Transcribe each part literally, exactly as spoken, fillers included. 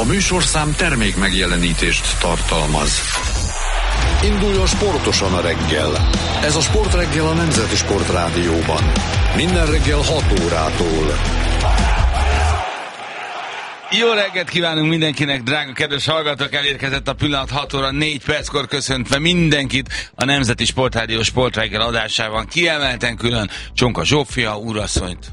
műsorszám termék megjelenítést tartalmaz. Induljon sportosan a reggel. Ez a Sportreggel a Nemzeti Sportrádióban. Minden reggel hat órától. Jó reggelt kívánunk mindenkinek, drága kedves hallgatók, elérkezett a pillanat, hat óra négy perckor, köszöntve mindenkit a Nemzeti Sportrádió Sportreggel adásában. Kiemelten külön Csonka Zsófia, úrasszonyt.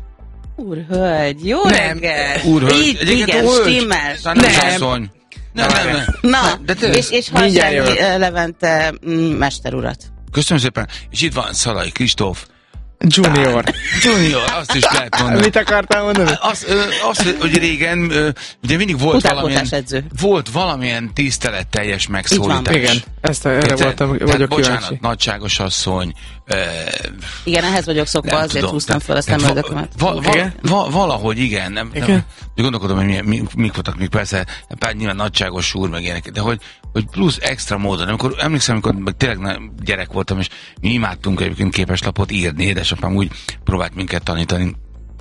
Úrhölgy, jó nem. reggel! Úrhölgy, Így, igen, stimmel. Nem, nem. Nem, nem, nem. Na, de te... és, és Harsányi Levente mester urat. Köszönöm szépen, és itt van Szalai Kristóf. Junior. Junior, azt is lehet mondani. Mit akartál mondani? Azt, azt hogy régen, ugye mindig volt valamilyen, edző. volt valamilyen tiszteletteljes megszólítás. Igen, ezt erre voltam, vagyok tehát, kíváncsi. Bocsánat, nagyságos asszony. Uh, igen, ehhez vagyok szokva, azért tudom, húztam fel a szemöldökömet. Va, va, va, va, valahogy igen, nem, igen? nem gondolkodom, hogy mi, mi, mik voltak még, persze, pár nyilván nagyságos úr, meg ilyenek, de hogy, hogy plusz extra módon, amikor emlékszem, amikor tényleg gyerek voltam, és mi imádtunk egyébként képeslapot írni, édesapám úgy próbált minket tanítani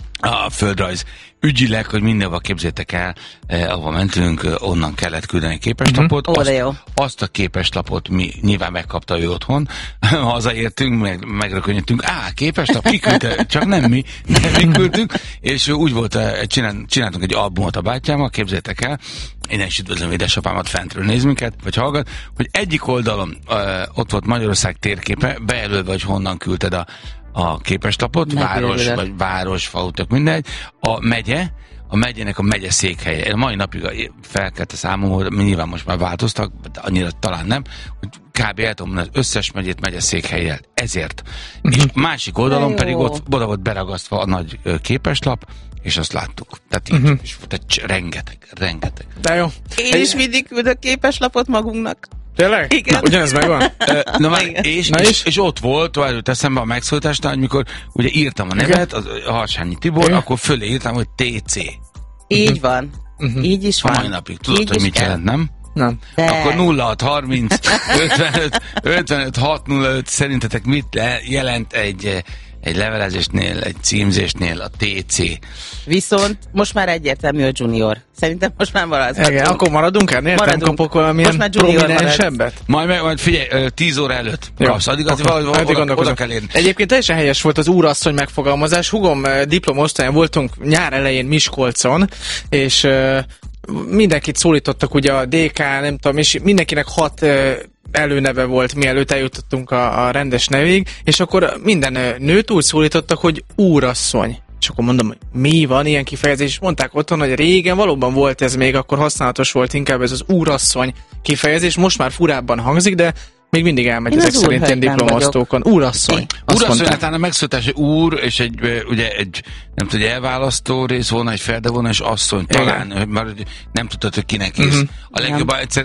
a földrajz ügyileg, hogy mindenhova képzétek el, eh, ahova mentünk, eh, onnan kellett küldeni képeslapot. Mm-hmm. Azt, azt a képeslapot mi nyilván megkapta ő otthon, hazaértünk, meg, megrökönyödtünk, á, képeslap, ki küldte, csak nem mi, nem mi küldtünk, és úgy volt, eh, csinál, csináltunk egy albumot a bátyámmal, képzétek el, én is üdvözlöm édesapámat, fentről néz minket, vagy hallgat, hogy egyik oldalon eh, ott volt Magyarország térképe, bejelölve, hogy honnan küldted a a képeslapot, város, vagy város, falu, tök mindegy, a megye, a megyének a megye székhelye. Én mai napig felkelt a számom, hogy nyilván most már változtak, de annyira talán nem, hogy kb. El tudom mondani, az összes megyét megye székhelyjel. Ezért. Uh-huh. És másik oldalon pedig ott oda volt beragasztva a nagy képeslap, és azt láttuk. Tehát így, uh-huh. és, tehát rengeteg, rengeteg. De jó. Én is mindig küldök képeslapot magunknak. Tényleg? Igen. Na, ugyanez megvan? Na már, és, Na és, és? és ott volt, tovább eszembe a megszólításnál, amikor ugye írtam a nevet, az, a Harsányi Tibor, igen. Akkor fölé írtam, hogy té cé. Így uh-huh. van. Uh-huh. Így is van. A mai napig. Tudod, így hogy mit kell. Jelent, nem? Nem. De. Akkor nulla hat harminc ötvenöt ötvenöt hat nulla öt szerintetek mit le, jelent egy, egy levelezésnél, egy címzésnél a té cé? Viszont most már egyértelmű a Junior. Szerintem most már maradunk. Igen, akkor maradunk ennél? Nem kapok valamilyen prominensebbet? Majd, meg, majd figyelj, tíz óra előtt. Kapsz, addig az akkor, oda, oda, oda kell érni. Egyébként teljesen helyes volt az úrasszony megfogalmazás. Hugom diplomosztályán voltunk nyár elején Miskolcon, és uh, mindenkit szólítottak, ugye a dé ká, nem tudom, és mindenkinek hat uh, előneve volt, mielőtt eljutottunk a, a rendes nevig, és akkor minden nőt úgy szólítottak, hogy úrasszony. És akkor mondom, hogy mi van ilyen kifejezés, és mondták otthon, hogy régen valóban volt ez még, akkor használatos volt inkább ez az úrasszony kifejezés, most már furábban hangzik, de még mindig elmegy ezek szerint ilyen diplomosztókon. Úrasszony. Úrasszony, hát a megszólítás, hogy úr, és egy, ugye egy, nem tudja, elválasztó rész volna, egy felde volna, és asszony, talán, mert nem tudtad, hogy kinek is. Uh-huh. A legjobban egyszer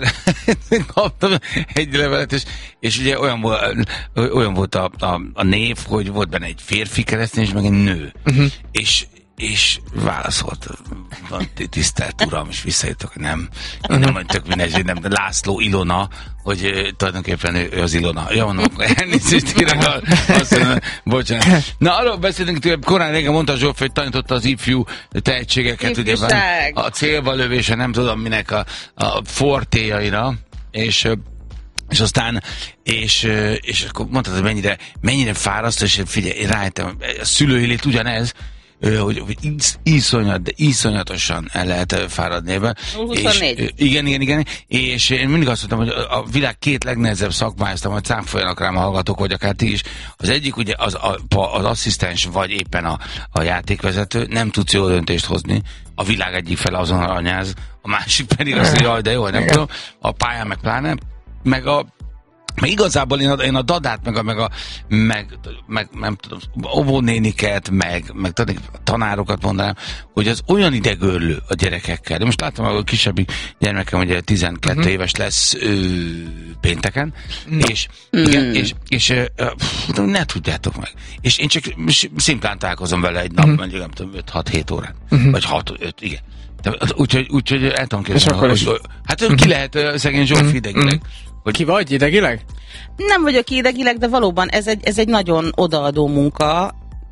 kaptam egy levelet, és, és ugye olyan volt, olyan volt a, a, a név, hogy volt benne egy férfi keresztény, és meg egy nő. Uh-huh. És és válaszolt, van tisztelt uram, és visszajöttek, hogy nem, én nem mondjuk tök mindegy, nem, de László Ilona, hogy uh, tulajdonképpen ő, ő az Ilona. Ja, mondom, akkor elnézést kérek, azt mondom, bocsánat. Na, arról beszélünk, hogy korán régen mondta Zsóf, hogy tanította az ifjú tehetségeket, ugye van a célba lövése, nem tudom minek a, a fortéjaira, és és aztán, és, és akkor mondtad, hogy mennyire, mennyire fárasztó, és figyelj, rájöttem, a szülői lét ugyanez, hogy, hogy isz, iszonyat, de iszonyatosan el lehet fáradni ebben. huszonnégy. És, igen, igen, igen. És én mindig azt mondtam, hogy a világ két legnehezebb szakmája, hogy cáfoljanak rám a hallgatók, vagy akár ti is. Az egyik ugye az, a, az asszisztens, vagy éppen a, a játékvezető, nem tudsz jó döntést hozni. A világ egyik fele azon anyáz, a másik pedig azt, hogy jaj, de jó, nem tudom. A pályán meg pláne, meg a Meg igazából én a, én a dadát, meg a, meg a meg, meg nem tudom, óvónéniket, meg, meg tanárokat mondanám, hogy az olyan idegörlő a gyerekekkel. De most látom, hogy a kisebbik gyermekem ugye tizenkettő uh-huh. éves lesz ő, pénteken, no. és, mm. igen, és, és uh, ne tudjátok meg. És én csak szimplán találkozom vele egy nap, uh-huh. mondjuk nem tudom, öt hat hét órán, uh-huh. vagy hat öt, igen. Úgyhogy úgy, el tudom képzelni, hogy, hogy hát uh-huh. ki lehet uh, szegény Zsófi uh-huh. idegileg. Hogy ki vagy idegileg? Nem vagyok idegileg, de valóban ez egy, ez egy nagyon odaadó munka,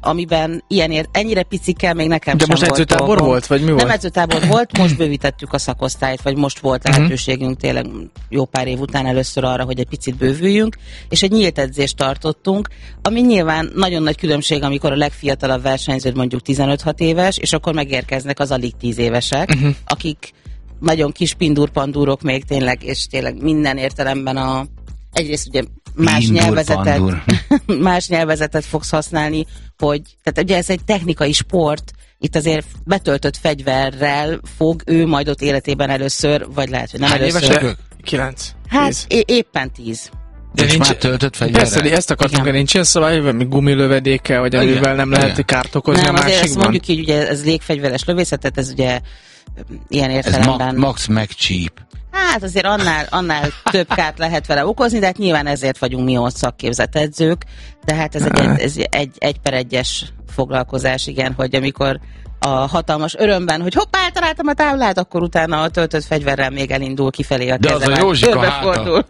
amiben ilyen ér, ennyire picikkel még nekem de sem most volt edzőtábor dolgom. volt, vagy mi volt? Nem edzőtábor volt, most bővítettük a szakosztályt, vagy most volt lehetőségünk tényleg jó pár év után először arra, hogy egy picit bővüljünk, és egy nyílt edzést tartottunk, ami nyilván nagyon nagy különbség, amikor a legfiatalabb versenyző mondjuk tizenöt-hat éves, és akkor megérkeznek az alig tíz évesek, uh-huh. akik nagyon kis pindurpandúrok még tényleg, és tényleg minden értelemben a egyrészt ugye más nyelvezetet, más nyelvezetet fogsz használni, hogy, tehát ugye ez egy technikai sport, itt azért betöltött fegyverrel fog ő majd ott életében először, vagy lehet, hogy nem Hány először. évesek ők? Kilenc. Hát tíz. é- éppen tíz. De és nincs, már töltött fegyverrel? persze, de ezt akartunk, hogy nincs ilyen szabály, hogy mi gumilövedékkel, vagy Igen. amivel nem lehet Igen. kárt okozni Nem, a azért ezt másikban. mondjuk így, ugye ez légfegyveres lövészetet, ez ugye ilyen Ez értelemben. ma- max megcsíp. Hát azért annál, annál több kárt lehet vele okozni, de hát nyilván ezért vagyunk mi ott szakképzett edzők, de hát ez egy, ez egy, egy per egyes foglalkozás, igen, hogy amikor a hatalmas örömben, hogy hoppá, eltaláltam a táblát, akkor utána a töltött fegyverrel még elindul kifelé a De az kezem. a Józsika Körbefordul.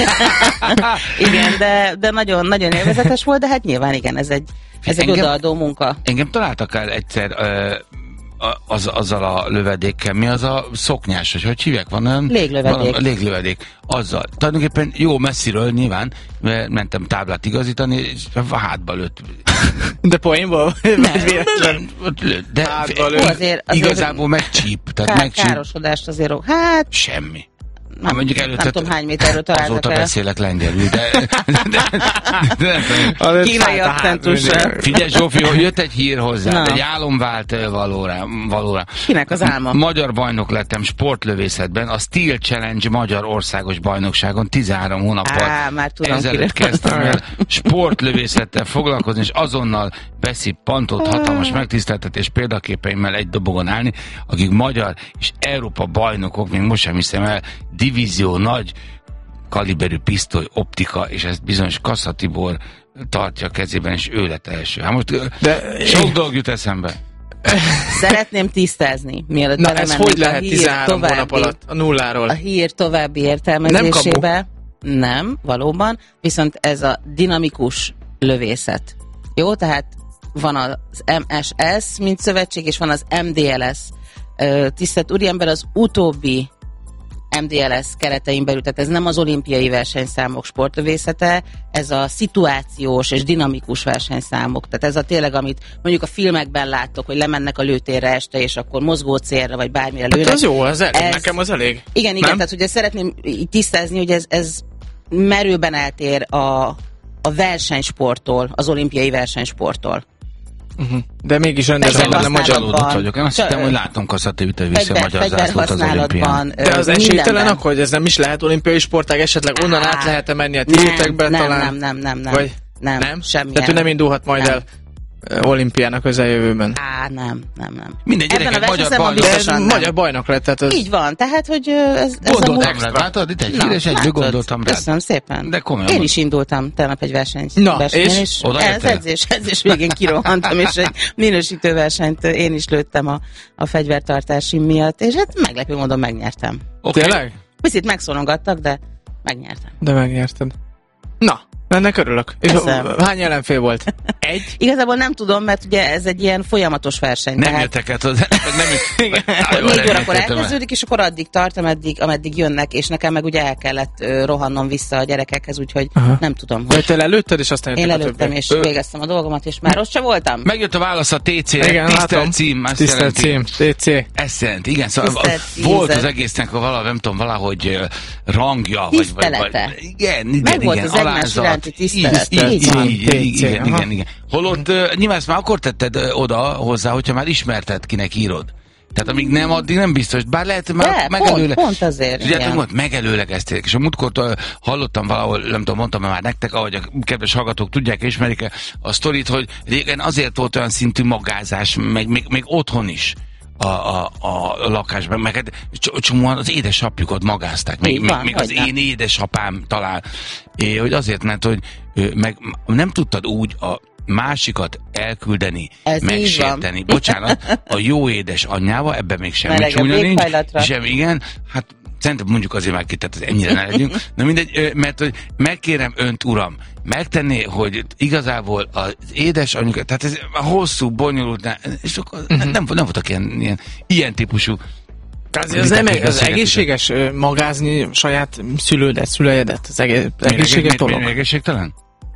Igen, de, de nagyon, nagyon élvezetes volt, de hát nyilván igen, ez egy, ez egy Engem- odaadó munka. Engem találtak el egyszer ö, az, azzal a lövedékkel. Mi az a szoknyás, hogy hogy hívják? Van olyan? Léglövedék. Van, léglövedék. Azzal. Tulajdonképpen jó messziről nyilván, mert mentem táblát igazítani, és a hátba lőtt. De poénból? Vagy véletlen? Ott lőtt. De Hátba lőtt. Ó, azért- azért- igazából megcsíp. Tehát Kár, megcsíp. károsodást azért, hát Semmi. nem, Hát mondjuk nem előtte, tudom hány méterről találtak azóta el. beszélek lengyelül, de, de, de, de, de Kínai akcentussal. figyelj Zsófi, hogy jött egy hír hozzá, Na. de egy álom vált ö, valóra, valóra. Kinek az álma? Magyar bajnok lettem sportlövészetben, a Steel Challenge Magyar Országos Bajnokságon tizenhárom hónappal Á, már tudom, ezelőtt kire. kezdtem el sportlövészettel foglalkozni, és azonnal beszippantott hatalmas megtiszteltetés példaképeimmel egy dobogon állni, akik magyar és Európa bajnokok, még most sem hiszem el, divízió nagy kaliberű pisztoly, optika, és ezt bizonyos Kassa Tibor tartja a kezében, és ő lett első. Hát most De- sok dolog jut eszembe. Szeretném tisztázni, mielőtt Na ez belemennénk hogy a lehet hír tizenhárom hónap további- alatt a nulláról? A hír további értelmezésébe. Nem, nem, valóban, viszont ez a dinamikus lövészet. Jó, tehát van az em es es, mint szövetség, és van az em dé el es. Ö, Tisztelt úriember, az utóbbi em dé el es keretein belül, tehát ez nem az olimpiai versenyszámok sportlövészete, ez a szituációs és dinamikus versenyszámok. Tehát ez a tényleg, amit mondjuk a filmekben láttok, hogy lemennek a lőtérre este, és akkor mozgó célra, vagy bármire lőnek. Hát az jó, az elég, Ez- nekem az elég. Igen, igen, Nem? tehát ugye szeretném így tisztázni, hogy ez, ez merőben eltér a, a versenysporttól, az olimpiai versenysporttól. Uh-huh. De mégis rendezem Fegyver benne magyar. használatban. Csalódott vagyok. Én azt Csak- hittem, hogy látom Kassa Tibort, hogy viszi a magyar zászlót az olimpián. fegyverhasználatban, De az ö, esélytelen mindenben. akkor, hogy ez nem is lehet olimpiai sportág, esetleg onnan Á, át lehet-e menni a nem, tiétekbe nem, talán? nem, nem, nem, nem, Vagy nem, nem? semmilyen. Tehát ő nem indulhat majd Nem. el ö, olimpián a közeljövőben. Á, nem, nem, nem. Mindegy, Ebben gyerekek, a magyar versenyszámban bajnok. De ez biztosan nem. magyar bajnok lett, tehát az... Így van, tehát, hogy ö, ez, ez Gondoltam a rád, látod? Itt egy Na, híres egyből látod? gondoltam rád. Köszönöm szépen. De komolyan Én mondom. is indultam tegnap egy verseny, Na, versenyen, és? Oda ez jöttél? edzés, edzés végén kirohantam, és egy minősítő versenyt én is lőttem a, a fegyvertartásim miatt, és hát meglepő módon megnyertem. Oké. Tényleg? Picit megszólongattak, de megnyertem. De megnyerted. Na, ennek örülök. És Köszönöm. hány ellenfél volt? Egy? Igazából nem tudom, mert ugye ez egy ilyen folyamatos verseny. Nem tehát jöttek át hozzá. Nem, Á, jó, négy nem órakor értettem. elkezdődik, és akkor addig tart, ameddig, ameddig jönnek, és nekem meg ugye el kellett ö, rohannom vissza a gyerekekhez, úgyhogy Aha. nem tudom, Vagy hogy te lelőtted, és aztán én jöttek a lelőttem, többiek. és végeztem a dolgomat, és már ott se voltam. Megjött a válasz a té cére. Igen, Tisztelt látom. cím. azt Tisztelt jelenti. cím, té cé. Ezt jelenti, igen. Szóval Tisztelt volt címzet. az egésznek a valahogy, nem tudom, valahogy ö, rangja. Vagy, vagy, Tisztelete. vagy, igen, igen, Meg volt igen. az egymás alázat. iránti tisztelet. Így, így, Így van. így, té így, cé, igen, aha. igen, igen. Holott ö, nyilván ezt már akkor tetted ö, oda hozzá, hogyha már ismerted, kinek írod. Tehát amíg nem, addig nem biztos. Bár lehet, már De, megelőle... pont, pont azért. Tudjátok, igen. volt megelőlegezték, és a múltkor ö, hallottam valahol, nem tudom, mondtam már nektek, ahogy a kedves hallgatók tudják, ismerik a sztorit, hogy régen azért volt olyan szintű magázás, meg még, még otthon is a, a, a lakásban, meg hát cs- csomóan az édesapjukat magázták, még, Így még, van, még az hogyne. én édesapám talán, é, hogy azért, mert hogy ő, meg nem tudtad úgy a másikat elküldeni, Ez így megsérteni. van. Bocsánat, a jó édes anyjával, ebben még semmi Meleg a csúnya nincs. véghajlatra. Sem, igen, hát Szerintem mondjuk azért már ki, tehát ennyire ne legyünk. Na mindegy, mert hogy megkérem önt, uram, megtenni, hogy igazából az édesanyjukat, tehát ez a hosszú, bonyolult, és akkor uh-huh. nem, nem voltak ilyen, ilyen, ilyen típusú. Az, az, nem, az egészséges magázni saját szülődet, szülejedet? Az egész, egészséges dolog? Egészségtelen?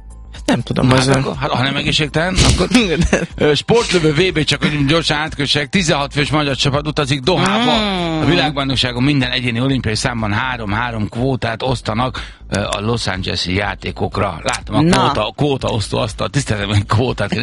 Nem tudom. Hát, akkor, hát, ha nem egészségtelen, akkor sportlövő vé bé, csak hogy gyorsan átkössek, tizenhat fős magyar csapat utazik Dohába. A világbajnokságon minden egyéni olimpiai számban három-három kvótát osztanak a Los Angeles-i játékokra. Látom a kvóta, a kvóta osztó asztal, tisztelem, hogy kvótát.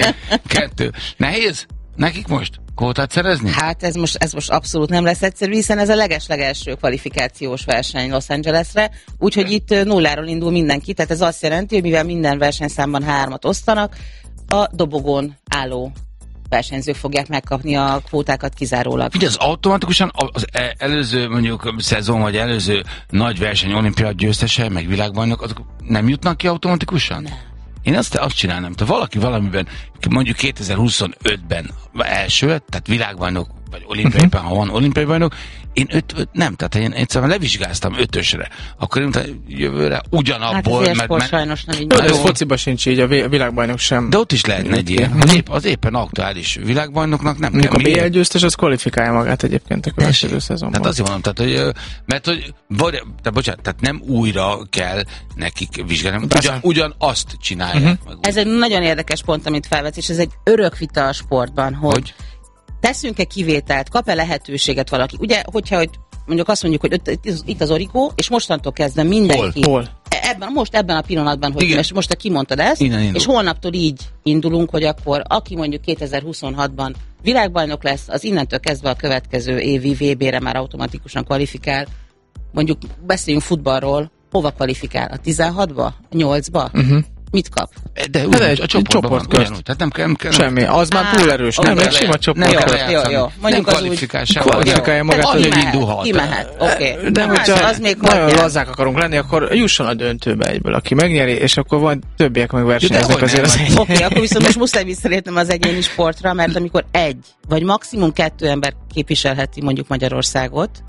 Kettő. Nehéz? Nekik most kvótát szerezni? Hát ez most, ez most abszolút nem lesz egyszerű, hiszen ez a leges-legelső kvalifikációs verseny Los Angelesre, úgyhogy itt nulláról indul mindenki, tehát ez azt jelenti, hogy mivel minden versenyszámban hármat osztanak, a dobogón álló versenyzők fogják megkapni a kvótákat kizárólag. Ugye az automatikusan az előző mondjuk szezon, vagy előző nagy verseny olimpia győztese, meg világbajnok, azok nem jutnak ki automatikusan? Nem. Én azt, azt csinálnám, ha valaki valamiben, mondjuk kétezer-huszonötben első, tehát világbajnok, vagy olimpiai, uh-huh. ha van olimpiai bajnok, én öt, öt nem, tehát én egyszerűen levizsgáztam ötösre, akkor én jövőre ugyanabból, hát mert... mert sajnos nem így. De ez fociba sincs így, a világbajnok sem. De ott is lehetne egy ilyen. Az, épp, az éppen aktuális világbajnoknak nem mondjuk kell. A bé el győztes, az kvalifikálja magát egyébként a következő szezonban. Tehát azért mondom, tehát, hogy, mert hogy, vagy, tehát, bocsánat, tehát nem újra kell nekik vizsgálni, ugyan, ugyanazt csinálják. Uh-huh. Meg ez egy nagyon érdekes pont, amit felvetsz, és ez egy örök vita a sportban, hogy, hogy? teszünk-e kivételt, kap-e lehetőséget valaki? Ugye, hogyha hogy mondjuk azt mondjuk, hogy itt az Origó, és mostantól kezdve mindenki. Hol? Hol? Ebben, most ebben a pillanatban, hogy most, most te kimondtad ezt, innen és holnaptól így indulunk, hogy akkor aki mondjuk kétezer-huszonhatban világbajnok lesz, az innentől kezdve a következő évi vé bé-re már automatikusan kvalifikál. Mondjuk beszéljünk futballról, hova kvalifikál? A tizenhatba? A nyolcba? Uh-huh. Mit kap? De úgy, egy, a csoportban van, ugyanúgy, tehát nem kell, nem kell. Semmi, az már túl erős, nem, egy sima csoport. Jó, jó, jó. Nem kvalifikálja magát, hogy indulhat. Kimehet, oké. De hogyha nagyon lazák akarunk lenni, akkor jusson a döntőbe egyből, aki megnyeri, és akkor van többiek megversenyeznek azért az egy. Oké, akkor viszont most muszáj visszalépnem az egyéni sportra, mert amikor egy, vagy maximum kettő ember képviselheti mondjuk Magyarországot,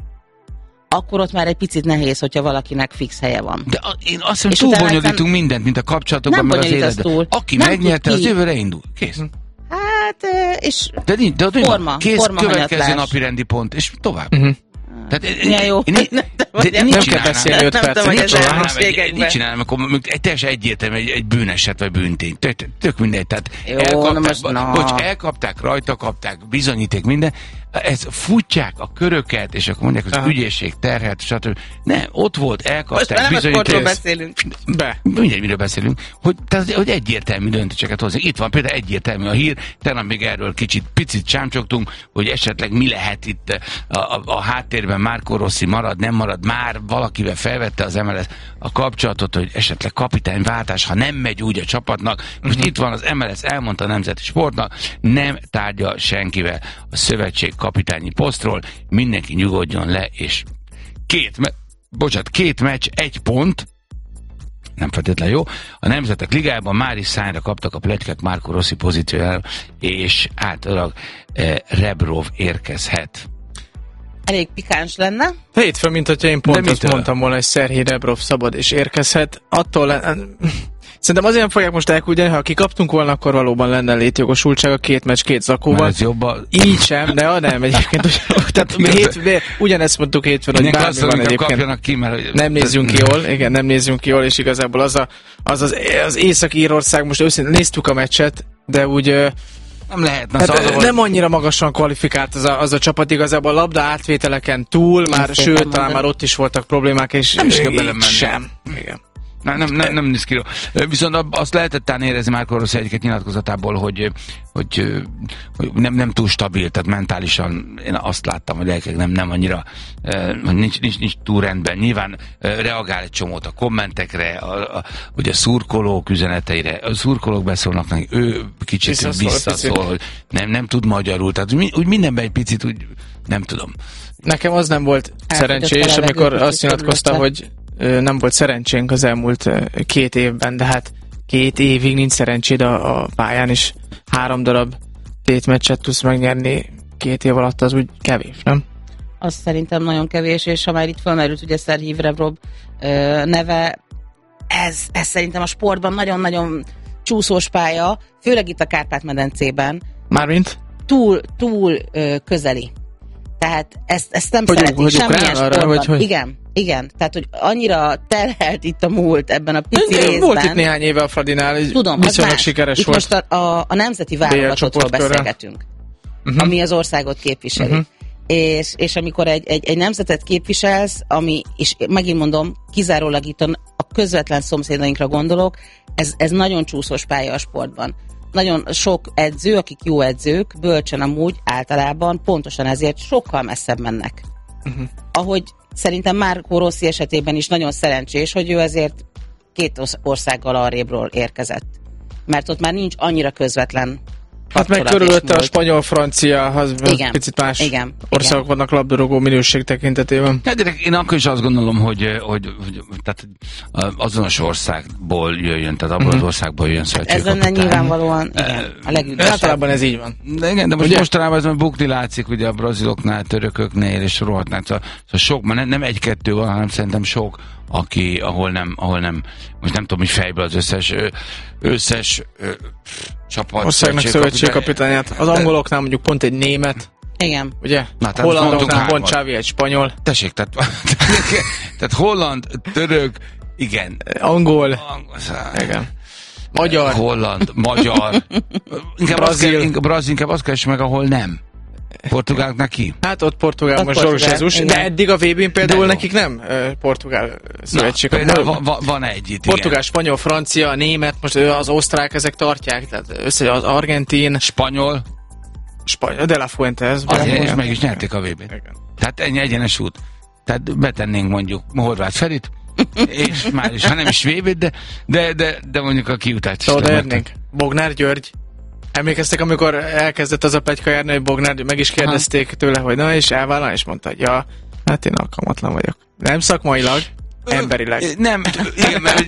akkor ott már egy picit nehéz, hogyha valakinek fix helye van. De a, én azt hiszem, túl bonyolítunk nem, mindent, mint a kapcsolatokban, meg az életben. Aki nem megnyerte, az jövőre indul. Kész. Hát, és de, de, de, forma, kész, forma következő hanyatlás. napi rendi pont, és tovább. Uh-huh. Tehát, ja, jó. Én, én, de, de nem kell beszélni öt percet. Mit csinálom, akkor egy teljesen egyértelmű egy, egy bűneset vagy bűntény. Tök, tök mindegy. Tehát jó, elkapták, most, no. bocs, elkapták, rajta kapták, bizonyíték minden. Ez futják a köröket, és akkor mondják, hogy az ügyészség terhet, stb. Nem, ott volt, elkapták, bizonyíték. Most nem a beszélünk. Be. Mindegy, miről beszélünk. Hogy, tehát, hogy egyértelmű döntéseket hozzák. Itt van például egyértelmű a hír, tegnap még erről kicsit, picit csámcsogtunk, hogy esetleg mi lehet itt a, a, a háttérben, Marco Rossi marad, nem marad, már valakivel felvette az em el es a kapcsolatot, hogy esetleg kapitányváltás, ha nem megy úgy a csapatnak. Most uh-huh. itt van az em el es, elmondta a Nemzeti Sportnak, nem tárgyal senkivel a szövetség kapitányi posztról, mindenki nyugodjon le, és két, me- bocsánat, két meccs, egy pont, nem feltétlenül jó. A Nemzetek Ligájában már is szányra kaptak a pletykák Marco Rossi pozíciójára, és általában eh, Rebrov érkezhet. Elég pikáns lenne. Hétfőn, mint hogyha én pont azt mondtam volna, hogy Szerhij Rebrov szabad és érkezhet. Attól le... Szerintem azért fogják most elküldeni, ha kikaptunk volna, akkor valóban lenne létjogosultság a két meccs, két zakóban. Jobba... Így sem, de nem egyébként. Tehát mi hét, ugyanezt mondtuk hétfőn, hogy bármi van egyébként. Ki, mert... Nem nézzünk ki jól, igen, nem nézzünk ki jól, és igazából az a, az, az, az Észak-Írország, most őszintén néztük a meccset, de úgy... Nem lehetne. Hát az, nem annyira magasan kvalifikált az a, az a csapat, igazából a labda átvételeken túl, már, sőt, talán már ott is voltak problémák, és nem is kell belemenni. Sem. Igen. Nem, nem, nem, nem néz ki. Viszont azt lehetett tán érezni Marco Rossi egyiket nyilatkozatából, hogy, hogy, hogy nem, nem túl stabil, tehát mentálisan én azt láttam, hogy lelkek nem, nem annyira, nincs, nincs, nincs túl rendben. Nyilván reagál egy csomót a kommentekre, a, a, ugye a szurkolók üzeneteire, a szurkolók beszólnak neki, ő kicsit visszaszól, visszaszól hogy nem, nem tud magyarul, tehát úgy mindenben egy picit úgy, nem tudom. Nekem az nem volt szerencsés, amikor azt nyilatkozta, hogy nem volt szerencsénk az elmúlt két évben, de hát két évig nincs szerencséd a, a pályán, és három darab tétmeccset tudsz megnyerni két év alatt, az úgy kevés, nem? az szerintem nagyon kevés, és ha már itt felmerült ugye Szerhíj Revrov neve, ez, ez szerintem a sportban nagyon-nagyon csúszós pálya, főleg itt a Kárpát-medencében. Mármint? Túl, túl ö, közeli. Tehát ezt, ezt nem hogy szeretik hogy semmilyen sportban. Vagy, hogy... Igen, igen. Tehát, hogy annyira terhelt itt a múlt ebben a pici részben. Volt itt néhány éve a Fradinál, tudom, viszonylag sikeres itt volt. Most a, a, a nemzeti válogatottról beszélgetünk, uh-huh. ami az országot képviseli. Uh-huh. És, és amikor egy, egy, egy nemzetet képviselsz, ami, és megint mondom, kizárólag itt a közvetlen szomszédainkra gondolok, ez, ez nagyon csúszós pálya a sportban. Nagyon sok edző, akik jó edzők, bölcsen amúgy általában pontosan ezért sokkal messzebb mennek. Uh-huh. Ahogy szerintem Marco Rossi esetében is nagyon szerencsés, hogy ő ezért két országgal arrébről érkezett. Mert ott már nincs annyira közvetlen. Hát meg körülötte a spanyol-francia, az igen, picit más igen, országok igen. vannak labdarúgó minőség tekintetében. Hát gyerek, én akkor is azt gondolom, hogy, hogy, hogy tehát azonos országból jöjjön, tehát abból uh-huh. az országból jöjjön szövetségkapitány. Ez lenne nyilvánvalóan igen, a legügyesebb. Általában ez így van. De igen, de most ugye? mostanában ez bukni látszik ugye a braziloknál, törököknél és rohadnál. Szóval, szóval sok, nem, nem egy-kettő van, hanem szerintem sok, aki, ahol nem, ahol nem, most nem tudom, hogy fejből az összes, összes ö, csapat. Országnak szövetségkapitányát. Az angoloknál mondjuk pont egy német. Igen. Ugye? Na, hollandoknál pont Xavi egy spanyol. Tessék, tehát, tehát holland, török, igen. Angol. Angol igen. Magyar. Holland, magyar. Inkább brazil. Azt kell, brazil, inkább azt keresd meg, ahol nem. Portugáloknak ki? Hát ott Portugál, most Jorge Jesus, de eddig a vé bén például nekik nem uh, Portugál szövetség. Na, van, van, van egy itt, Portugál, igen. Spanyol, francia, német, most az osztrák, ezek tartják, tehát össze az argentin. Spanyol. Spanyol, de la Fuente ez. Azért is meg is nyerték a vé bén. Igen. Tehát ennyi egyenes út. Tehát betennénk mondjuk Horváth Ferit, és már is, ha nem is vé bét, de, de, de, de mondjuk a kiutást is. Odaérnénk. Bognár György. Emlékeztek, amikor elkezdett az a pletyka járni, hogy Bognár, meg is kérdezték ha. tőle, hogy na, és elvállalna, és mondta, hogy ja, hát én alkalmatlan vagyok. Nem szakmailag, emberileg. Nem, igen, mert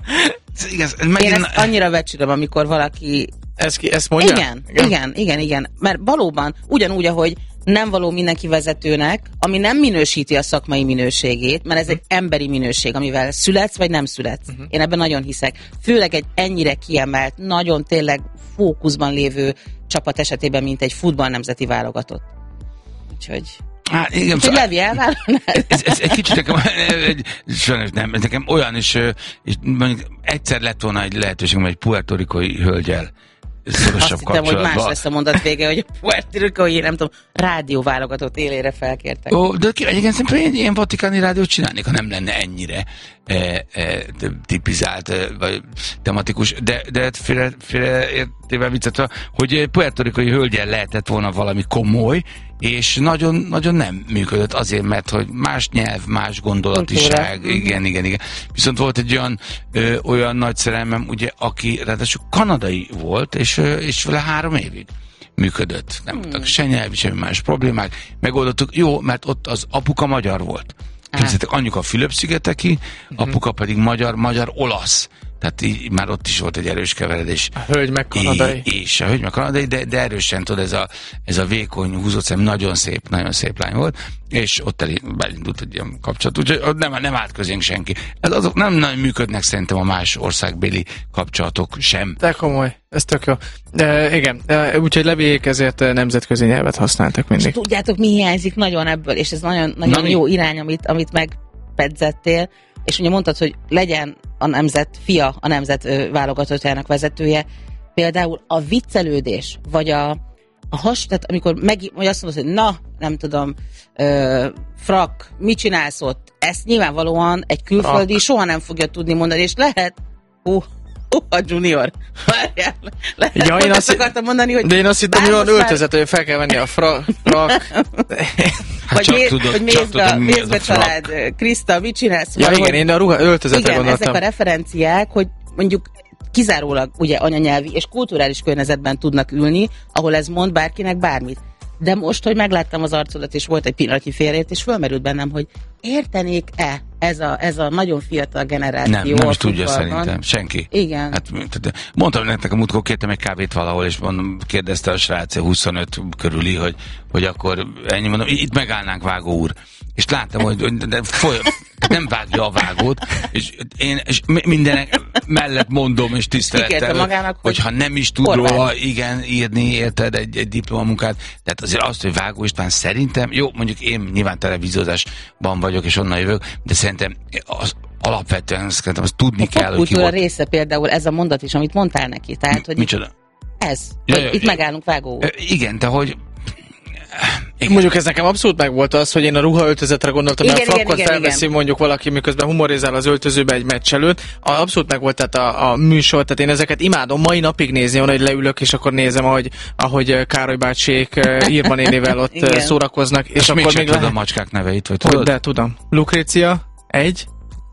igaz, megint... Én ezt annyira becsülöm, amikor valaki... Ezt, ki, ezt mondja? Igen, igen, igen, igen, igen. Mert valóban ugyanúgy, ahogy nem való mindenki vezetőnek, ami nem minősíti a szakmai minőségét, mert ez egy emberi minőség, amivel születsz, vagy nem születsz. Uh-huh. Én ebben nagyon hiszek. Főleg egy ennyire kiemelt, nagyon tényleg fókuszban lévő csapat esetében, mint egy futball nemzeti válogatott. Úgyhogy... Hát, igen, Úgyhogy Levi elvállalnál? Ez, ez egy kicsit nekem, egy, sajnos nem, nekem olyan is, és mondjuk egyszer lett volna egy lehetőségem egy puertoricói hölgyel szorosabb kapcsolatban. Azt hittem, hogy más lesz a mondat vége, hogy a puertoricói, nem tudom, rádióválogatott élére felkértek. Ó, de egyébként szerintem én ilyen vatikáni rádiót csinálnék, ha nem lenne ennyire e, e, tipizált, e, vagy tematikus, de, de félre, félre értével viccetve, hogy puertoricói hölgyel lehetett volna valami komoly, és nagyon, nagyon nem működött azért, mert hogy más nyelv, más gondolatiság, Kultúra. igen, igen, igen. Viszont volt egy olyan, ö, olyan nagy szerelmem, ugye, aki ráadásul kanadai volt, és, ö, és vele három évig működött. Nem voltak hmm. se nyelvi, semmi más problémák. Megoldottuk, jó, mert ott az apuka magyar volt. Képzeljétek, anyuka Fülöp-szigeteki, hmm. apuka pedig magyar, magyar-olasz. Tehát így, már ott is volt egy erős keveredés. A hölgy meg kanadai. É, és a hölgy meg kanadai, de, de erősen tudod, ez a, ez a vékony, húzott szem, nagyon szép, nagyon szép lány volt, és ott elé beindult egy ilyen kapcsolat, úgyhogy nem, nem állt közénk senki. Ez azok nem nagyon működnek szerintem a más országbéli kapcsolatok sem. De komoly, ez tök jó. De, igen, úgyhogy Leviék ezért nemzetközi nyelvet használtak mindig. És tudjátok, mi hiányzik nagyon ebből, és ez nagyon, nagyon Na, jó mi? irány, amit, amit megpedzettél, és ugye mondtad, hogy legyen a nemzet fia, a nemzet ö, válogatottjának vezetője, például a viccelődés, vagy a, a has, tehát amikor meg, vagy azt mondod, hogy na, nem tudom, ö, frak, mit csinálsz ott? Ezt nyilvánvalóan egy külföldi frak. soha nem fogja tudni mondani, és lehet, hú, a junior. Várjál, lehet, ja, én azt akartam mondani, hogy... De én azt hittem, hogy olyan öltözet, hogy fel kell venni a frak. frak. Hát vagy mész, tudod, hogy mézbe, mézbe család, Kriszta, mit csinálsz? Ja, igen, én a ruha öltözetre igen, gondoltam. Ezek a referenciák, hogy mondjuk kizárólag ugye anyanyelvi és kulturális környezetben tudnak ülni, ahol ez mond bárkinek bármit. De most, hogy megláttam az arcodat, és volt egy pillanatnyi félreértés, fölmerült bennem, hogy értenék-e ez a, ez a nagyon fiatal generáció? Nem, nem is tudja futballban? szerintem. Senki. Igen. Hát, mondtam nektek a múltkor, kértem egy kávét valahol, és mondom, kérdezte a srác huszonöt körüli, hogy, hogy akkor ennyi, mondom, itt megállnánk, vágó úr. És láttam, hogy de foly, nem vágja a vágót, és én és mindenek mellett mondom, és tisztelettel, magának, hogy ha nem is tud Horváth. róla, igen, írni, érted, egy, egy diplomamunkát, tehát azért azt, hogy Vágó István szerintem, jó, mondjuk én nyilván televíziózásban vagyok, és onnan jövök, de szerintem az alapvetően azt, azt tudni a kell, hogy ki volt. volt. Része például ez a mondat is, amit mondtál neki. Tehát, hogy Micsoda? ez, Ja, hogy ja, itt ja. megállunk, Vágó úr. Igen, de hogy igen. Mondjuk ez nekem abszolút megvolt az, hogy én a ruhaöltözetre gondoltam, Igen, mert a igen, frakkot igen, felveszi igen. mondjuk valaki, miközben humorizál az öltözőbe egy meccs előtt. Abszolút megvolt tehát a, a műsor, tehát én ezeket imádom mai napig nézni, hogy leülök, és akkor nézem, ahogy, ahogy Károly bácsék Irma nénivel ott Igen. szórakoznak. És, És akkor még még tudod a lehet... macskák neveit, vagy Hogy, tudod? de tudom. Lukrécia, egy,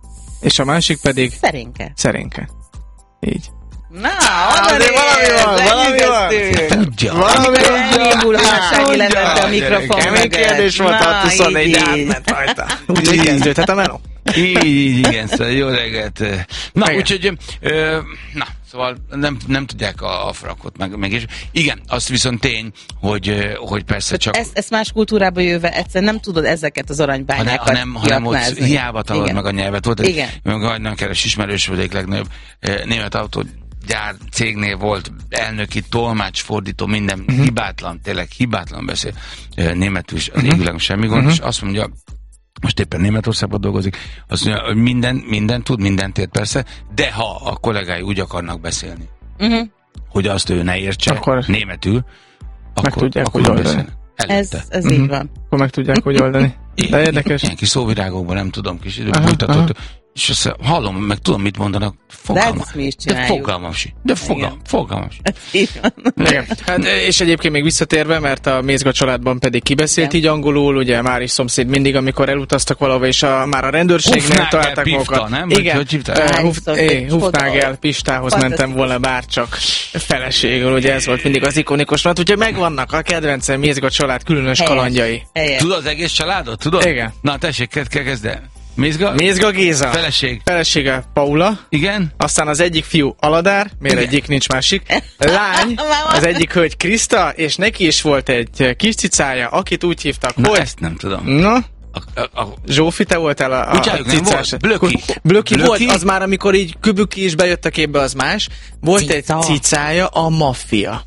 és a másik pedig Szerénke. Szerénke. Így. Na, azért valami van, valami van. Tudja. Valami Elindul házsági levette a mikrofon Kemény mögött. kérdés volt, Na, hat huszonnégy, így, de így. átment rajta. Úgyhogy kezdődhet a meló. Így, így, igen, szóval jó reggelt. Na, Igen. úgyhogy, ö, na, szóval nem, nem tudják a, a frakot meg, meg és igen, azt viszont tény, hogy, ö, hogy persze csak... Ezt, ezt más kultúrába jöve egyszerűen nem tudod ezeket az Ha ne, aranybányákat hanem, hanem ott kiaknázni. hiába tanulod Igen. meg a nyelvet. Volt egy Igen. nagyon keres ismerős volt, egyik legnagyobb eh, német autógyár cégnél volt elnöki, tolmács, fordító, minden uh-huh. hibátlan, tényleg hibátlan beszél eh, németül is, az uh-huh. égvilágon semmi gond, uh-huh. és azt mondja, most éppen Németországban dolgozik, azt mondja, hogy minden, minden tud, mindent ért persze, de ha a kollégái úgy akarnak beszélni, Uh-huh. hogy azt ő ne értse Akkor németül, akkor, tudják, akkor hogy nem oldani. beszélnek. Ez, Előtte. ez Mhm. így van. Akkor meg tudják, hogy oldani. De érdekes. Ilyen kis szóvirágokban nem tudom, kis Aha, időbújtatott, és azt hallom, meg tudom, mit mondanak, fogalmam. ezt mi is De csináljuk. fogalmam si. De fogalmam, fogalmam si. Így van. Igen. Hát, és egyébként még visszatérve, mert a Mézga családban pedig kibeszélt Igen. így angolul, ugye már is szomszéd mindig, amikor elutaztak valahova, és a, már a rendőrségnél Hufnagel találták Pifta, magukat. nem? Vagy Igen. hogy hívták? Eh, Hány Huf, szó- eh, Hufnagel csoda. Pistához Fantasztikus. mentem volna bárcsak feleségül, ugye ez volt mindig az ikonikus. Hát ugye megvannak a kedvencem Mézga család különös Helyes. kalandjai. Helyes. Tudod az egész családot? Tudod? Igen. Na tessék, kell kezdeni. Mézga? Mézga Géza. Feleség. Felesége Paula. Igen? Aztán az egyik fiú Aladár, miért Igen. egyik, nincs másik. Lány, az egyik hölgy Kriszta, és neki is volt egy kis cicája, akit úgy hívtak, Na hogy... ezt nem tudom. Na, A, a, a, Zsófi, te voltál a, a, Úgy hívjuk, a nem cicás. volt? Blöki. Blöki volt, Blöki? az már amikor így Kübüki is bejött a képbe, az más. Volt Cica. egy cicája, a Maffia.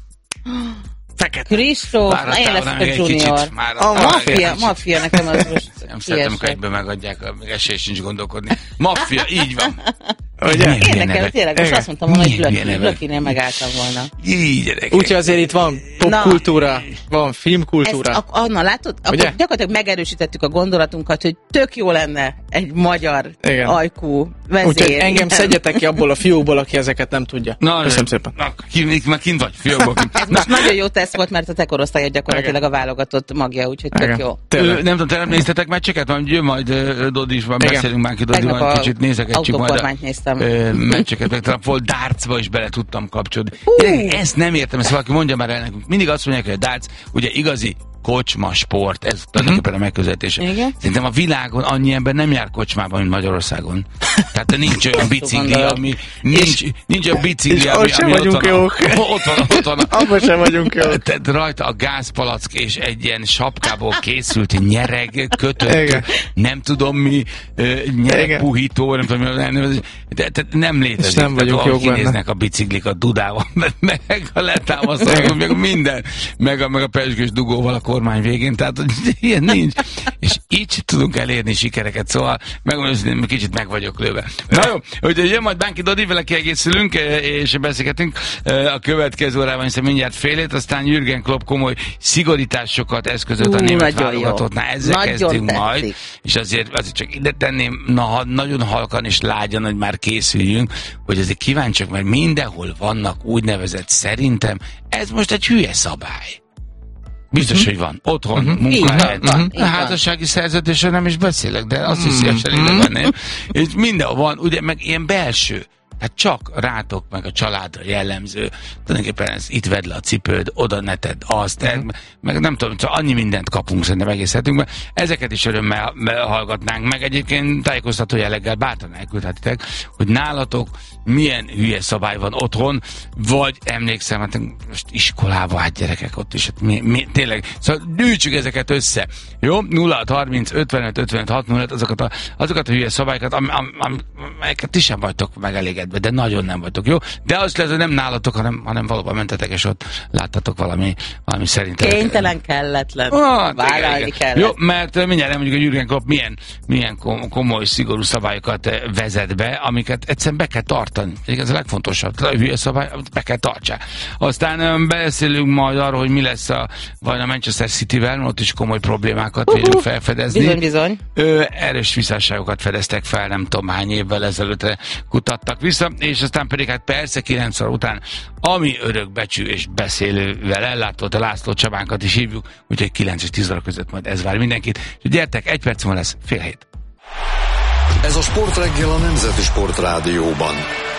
Fekete. Kristóf, na én Várhatál volna még leszek a egy junior. kicsit. Már A A maffia, kicsit. maffia nekem az most Nem szeretem, amikor kiesett. egyben megadják, még esély sincs gondolkodni. Maffia, így van. Ugye? Milyen hülye Érdekel, nevek. tényleg, most Igen. azt mondtam volna, hogy Milyen hülye Blöki, nevek. Blökinél megálltam volna. Így, gyerekek. Úgyhogy azért itt van popkultúra, van filmkultúra. Ezt, ak- Anna, látod? Akkor Ugye? gyakorlatilag megerősítettük a gondolatunkat, hogy tök jó lenne egy magyar Igen. ajkú vezér. Úgyhogy engem Igen. szedjetek ki abból a fiúkból, aki ezeket nem tudja. Na, Köszönöm szépen. Na, ki, már kint vagy, fiókból kint. Ez most nagyon jó teszt volt, mert a te korosztályod gyakorlatilag a válogatott magja, úgyhogy tök Igen. jó. Ö, Tényleg. nem tudom, te nem néztetek meccseket? Majd jön majd ö, Dodi is, majd Igen. beszélünk már ki Dodi, Tegnap majd a kicsit nézegetjük majd a autókormányt néztem. ö, meccseket, meg talán volt dartsba is bele tudtam kapcsolni. Gyerekek, ezt nem értem, ezt valaki mondja már el nekünk. Mindig azt mondják, hogy a darts, ugye igazi kocsma sport, ez tulajdonképpen a megközelítés. Igen. Szerintem a világon annyi ember nem jár kocsmában, mint Magyarországon. Tehát nincs olyan bicikli, gondolod. ami nincs, nincs olyan bicikli, és ami, ott sem ami ott vagyunk van, a- jók. ott van, ott van, a- Abban sem vagyunk jók. tehát rajta a gázpalack és egy ilyen sapkából készült nyereg, kötött, Igen. nem tudom mi, ö, nyeregpuhító, nem tudom mi, nem, de, de nem létezik. És nem vagyunk Tehát, jók ahogy benne. kinéznek a biciklik a dudával, meg a letámasztanak, meg minden, meg a, meg a pezsgős dugóval a kormány végén, tehát hogy ilyen nincs. És így tudunk elérni sikereket, szóval megmondom, hogy kicsit meg vagyok lőve. Na jó, hogy jön majd Bánki Dodi, vele kiegészülünk, és beszélgetünk a következő órában, hiszen mindjárt félét, aztán Jürgen Klopp komoly szigorításokat eszközölt a Ú, német nagyon jó. válogatottnál. Ezzel Nagyon kezdünk tetszik. majd, és azért, azért csak ide tenném, na, ha nagyon halkan és lágyan, hogy már készüljünk, hogy azért kíváncsiak, mert mindenhol vannak úgynevezett, szerintem, ez most egy hülye szabály. Biztos, uh-huh. hogy van. Otthon, uh-huh. munkahelyen. Így van, Uh-huh. így A van. házassági szerződésről nem is beszélek, de azt is szívesen ide venném. És mindenhol van, ugye, meg ilyen belső. Hát csak rátok meg a családra jellemző. Tulajdonképpen ez, itt vedd le a cipőd, oda ne tedd azt, uh-huh. meg, meg nem tudom, csak annyi mindent kapunk szerintem egész hetünkben. Ezeket is örömmel hallgatnánk meg. Egyébként tájékoztató jelleggel bátran elküldhetitek, hogy nálatok milyen hülye szabály van otthon, vagy emlékszem, hát most iskolába, hát gyerekek ott is, hát mi, mi, tényleg, szóval gyűjtsük ezeket össze. Jó? nulla hat harminc ötvenöt ötvenöt hatvanöt azokat a, azokat a hülye szabályokat, am, am, am, amelyeket ti sem vagytok megelégedve, de nagyon nem vagytok, jó? De az lehet, hogy nem nálatok, hanem, hanem valóban mentetek, és ott láttatok valami, valami szerintem. Kénytelen, kelletlen. Ah, vállalni kellett. Jó, mert mindjárt mondjuk, hogy Jürgen Klopp milyen, milyen komoly, szigorú szabályokat vezet be, amiket egyszerűen be kell tartani. Ez a legfontosabb. A hülye szabály, be kell tartsák. Aztán beszélünk majd arról, hogy mi lesz a, vagy a Manchester Cityvel, ott is komoly problémákat uh-huh. vélünk felfedezni. Bizony, bizony. Ö, erős visszásságokat fedeztek fel, nem tudom hány évvel ezelőttre kutattak vissza, és aztán pedig hát persze kilenc óra után, ami örökbecsű és beszélővel ellátott, a László Csabánkat is hívjuk, úgyhogy kilenc és tíz óra között majd ez vár mindenkit. És gyertek, egy perc múlva lesz fél hét. Ez a Sportreggel a Nemzeti Sportrádióban.